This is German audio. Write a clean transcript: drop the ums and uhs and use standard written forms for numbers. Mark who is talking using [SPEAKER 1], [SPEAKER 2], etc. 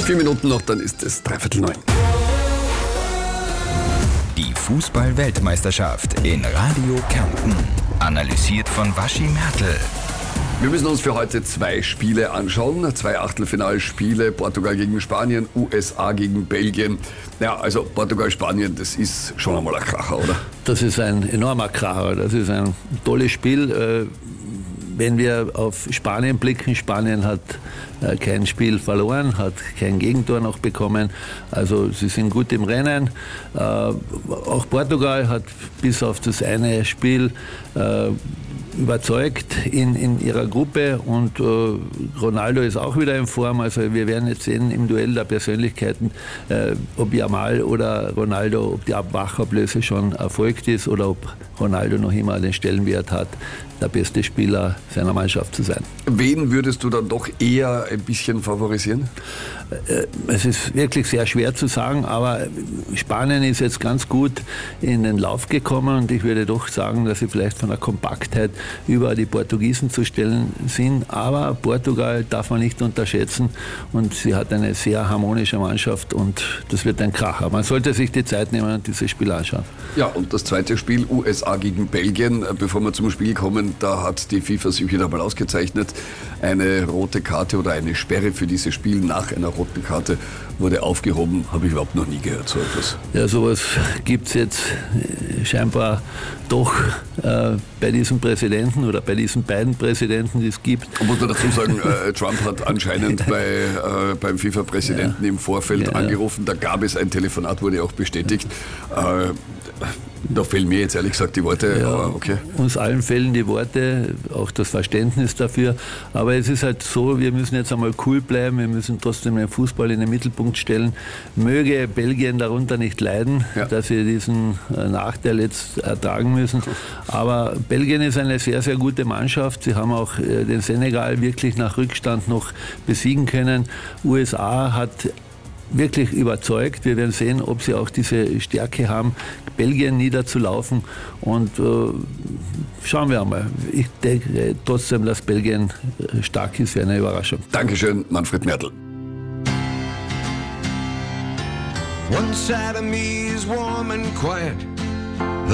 [SPEAKER 1] 4 Minuten noch, dann ist es 8:45.
[SPEAKER 2] Die Fußball-Weltmeisterschaft in Radio Kärnten. Analysiert von Waschi Mertl.
[SPEAKER 1] Wir müssen uns für heute 2 Spiele anschauen. 2 Achtelfinalspiele. Portugal gegen Spanien, USA gegen Belgien. Ja, also Portugal-Spanien, das ist schon einmal ein Kracher, oder?
[SPEAKER 3] Das ist ein enormer Kracher. Das ist ein tolles Spiel. Wenn wir auf Spanien blicken, Spanien hat kein Spiel verloren, hat kein Gegentor noch bekommen. Also sie sind gut im Rennen. Auch Portugal hat bis auf das eine Spiel überzeugt in ihrer Gruppe und Ronaldo ist auch wieder in Form. Also wir werden jetzt sehen im Duell der Persönlichkeiten, ob Yamal oder Ronaldo, ob die Wachablöse schon erfolgt ist oder ob Ronaldo noch immer den Stellenwert hat, der beste Spieler seiner Mannschaft zu sein.
[SPEAKER 1] Wen würdest du dann doch eher ein bisschen favorisieren?
[SPEAKER 3] Es ist wirklich sehr schwer zu sagen, aber Spanien ist jetzt ganz gut in den Lauf gekommen und ich würde doch sagen, dass sie vielleicht von der Kompaktheit über die Portugiesen zu stellen sind. Aber Portugal darf man nicht unterschätzen und sie hat eine sehr harmonische Mannschaft und das wird ein Kracher. Man sollte sich die Zeit nehmen und dieses Spiel anschauen.
[SPEAKER 1] Ja, und das zweite Spiel, USA gegen Belgien. Bevor wir zum Spiel kommen, da hat die FIFA sich wieder mal ausgezeichnet. Eine rote Karte oder eine Sperre für dieses Spiel nach einer roten Karte wurde aufgehoben. Habe ich überhaupt noch nie gehört, so etwas.
[SPEAKER 3] Ja, sowas gibt es jetzt scheinbar doch bei diesem Präsidenten oder bei diesen beiden Präsidenten, die es gibt.
[SPEAKER 1] Da muss man dazu sagen, Trump hat anscheinend beim FIFA-Präsidenten im Vorfeld angerufen. Da gab es ein Telefonat, wurde auch bestätigt. Da fehlen mir jetzt ehrlich gesagt die Worte,
[SPEAKER 3] ja,
[SPEAKER 1] aber okay.
[SPEAKER 3] Uns allen fehlen die Worte, auch das Verständnis dafür. Aber es ist halt so, wir müssen jetzt einmal cool bleiben, wir müssen trotzdem den Fußball in den Mittelpunkt stellen. Möge Belgien darunter nicht leiden, dass sie diesen Nachteil jetzt ertragen müssen. Aber Belgien ist eine sehr, sehr gute Mannschaft. Sie haben auch den Senegal wirklich nach Rückstand noch besiegen können. USA hat wirklich überzeugt. Wir werden sehen, ob sie auch diese Stärke haben, Belgien niederzulaufen. Und schauen wir einmal. Ich denke trotzdem, dass Belgien stark ist, wäre eine Überraschung.
[SPEAKER 1] Dankeschön, Manfred Mertl.
[SPEAKER 4] One side of me is warm and quiet.